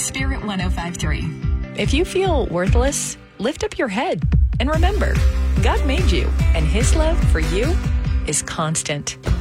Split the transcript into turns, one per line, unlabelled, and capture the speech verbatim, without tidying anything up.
Spirit one oh five point three.
If you feel worthless, lift up your head and remember, God made you, and His love for you is constant.